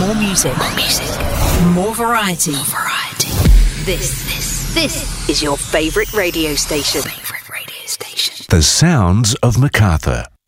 More music. More variety. This is your favourite radio station. The sounds of MacArthur.